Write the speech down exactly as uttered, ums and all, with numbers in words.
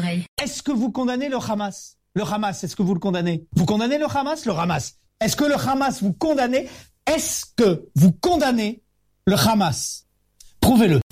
oreilles. Est-ce que vous condamnez le Hamas? Le Hamas, est-ce que vous le condamnez? Vous condamnez le Hamas? Le Hamas. Est-ce que le Hamas vous condamnez? Est-ce que vous condamnez le Hamas? Prouvez-le.